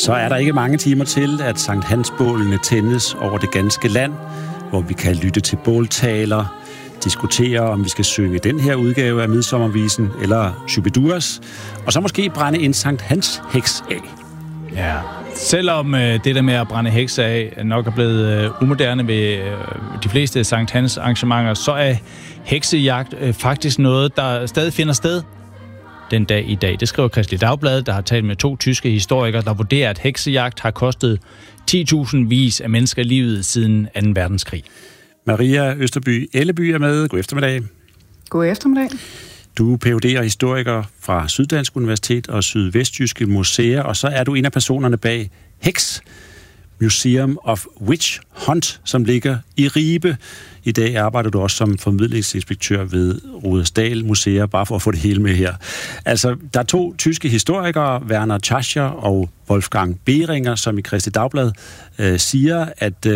Så er der ikke mange timer til, at Sankt Hans-bålene tændes over det ganske land, hvor vi kan lytte til båltaler, diskutere, om vi skal synge den her udgave af Midsommervisen eller Shubiduras, og så måske brænde en Sankt Hans-heks af. Ja, selvom det der med at brænde hekse af nok er blevet umoderne ved de fleste Sankt Hans arrangementer, så er heksejagt faktisk noget, der stadig finder sted den dag i dag. Det skriver Kristeligt Dagblad, der har talt med 2 tyske historikere, der vurderer, at heksejagt har kostet 10.000 vis af mennesker livet siden 2. verdenskrig. Maria Østerby Elleby er med. God eftermiddag. God eftermiddag. Du er Ph.D. og historiker fra Syddansk Universitet og Sydvestjyske Museer, og så er du en af personerne bag HEX, Museum of Witch Hunt, som ligger i Ribe. I dag arbejder du også som formidlingsinspektør ved Rudersdal Museer, bare for at få det hele med her. Altså, der er 2 tyske historikere, Werner Tschascher og Wolfgang Behringer, som i Kristeligt Dagblad siger, at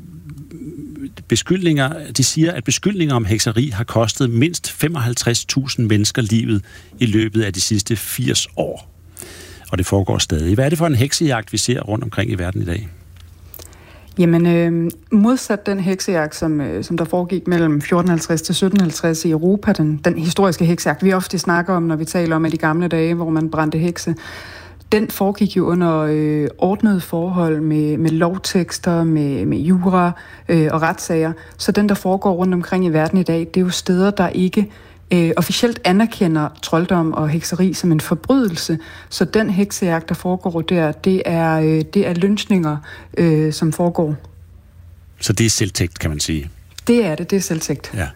beskyldninger om hekseri har kostet mindst 55.000 mennesker livet i løbet af de sidste 80 år. Og det foregår stadig. Hvad er det for en heksejagt, vi ser rundt omkring i verden i dag? Jamen, modsat den heksejagt, som der foregik mellem 1450 til 1750 i Europa, den historiske heksejagt, vi ofte snakker om, når vi taler om de gamle dage, hvor man brændte hekse, den foregik jo under ordnede forhold med lovtekster, med jura og retssager. Så den, der foregår rundt omkring i verden i dag, det er jo steder, der ikke officielt anerkender trolddom og hekseri som en forbrydelse. Så den heksejagt, der foregår der, det er lynchninger, som foregår. Så det er selvtægt, kan man sige? Det er selvtægt. Ja.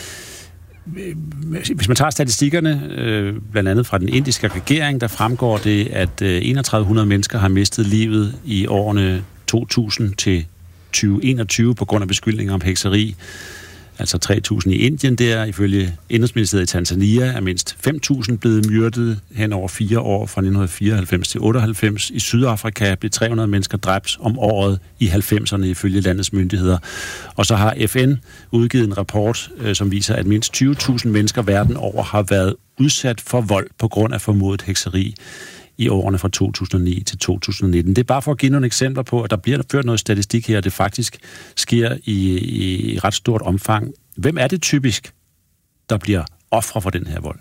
Hvis man tager statistikkerne, blandt andet fra den indiske regering, der fremgår det, at 3100 mennesker har mistet livet i årene 2000 til 2021 på grund af beskyldninger om hekseri. Altså 3.000 i Indien der. Ifølge Indrigsministeriet i Tanzania er mindst 5.000 blevet myrdet hen over 4 år fra 1994 til 98. I Sydafrika blev 300 mennesker dræbt om året i 90'erne ifølge landets myndigheder. Og så har FN udgivet en rapport, som viser, at mindst 20.000 mennesker verden over har været udsat for vold på grund af formodet hekseri i årene fra 2009 til 2019. Det er bare for at give nogle eksempler på, at der bliver ført noget statistik her, og det faktisk sker i ret stort omfang. Hvem er det typisk, der bliver ofre for den her vold?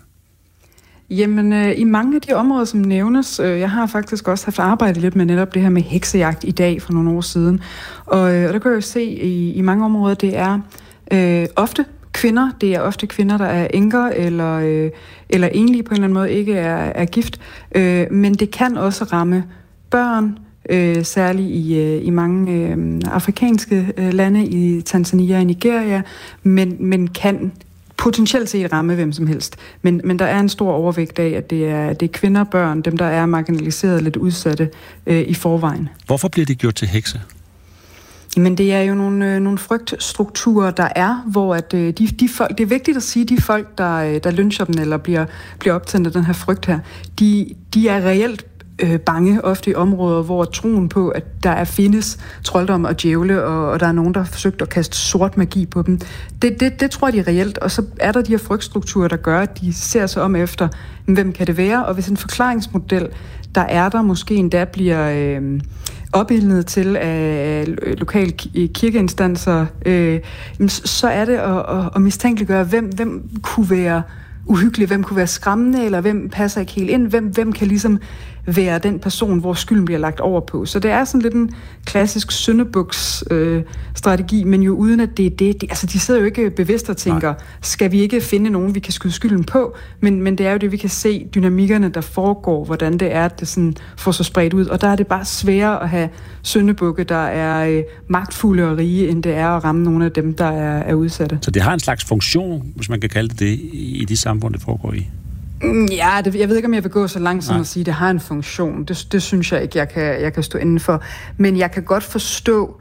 Jamen, i mange af de områder, som nævnes, jeg har faktisk også haft arbejdet lidt med netop det her med heksejagt i dag for nogle år siden, og der kan jeg jo se i mange områder, det er ofte kvinder. Det er ofte kvinder, der er enker eller enlige på en eller anden måde, ikke er gift. Men det kan også ramme børn, særligt i mange afrikanske lande, i Tanzania og Nigeria, men kan potentielt set ramme hvem som helst. Men der er en stor overvægt af, at det er kvinder og børn, dem der er marginaliseret, lidt udsatte i forvejen. Hvorfor bliver det gjort til hekse? Men det er jo nogle frygtstrukturer, der er, hvor at de folk, det er vigtigt at sige, de folk, der lyncher dem eller bliver optændt af den her frygt her, de er reelt bange ofte i områder, hvor troen på, at der findes trolddom og djævle, og der er nogen, der har forsøgt at kaste sort magi på dem. Det tror jeg, de er reelt, og så er der de her frygtstrukturer, der gør, at de ser sig om efter, hvem kan det være, og hvis en forklaringsmodel, der måske endda bliver opildnet til af lokale kirkeinstanser, så er det at mistænkeliggøre, hvem kunne være uhyggelig, hvem kunne være skræmmende, eller hvem passer ikke helt ind, hvem kan ligesom være den person, hvor skylden bliver lagt over på. Så det er sådan lidt en klassisk syndebuks-strategi, men jo uden at det er det. Altså, de sidder jo ikke bevidst og tænker, skal vi ikke finde nogen, vi kan skyde skylden på? Men det er jo det, vi kan se, dynamikkerne, der foregår, hvordan det er, at det sådan får sig spredt ud. Og der er det bare sværere at have syndebukke, der er magtfulde og rige, end det er at ramme nogle af dem, der er udsatte. Så det har en slags funktion, hvis man kan kalde det, i de samfund, det foregår i? Ja, jeg ved ikke, om jeg vil gå så langt som at sige, at det har en funktion. Det synes jeg ikke, jeg kan stå inden for. Men jeg kan godt forstå,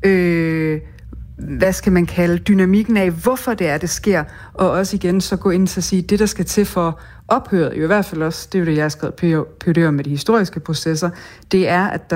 hvad skal man kalde, dynamikken af, hvorfor det sker. Og også igen så gå ind til at sige, det der skal til for ophøret, jo i hvert fald også, det er jo det, jeg har skrevet PhD med de historiske processer, det er, at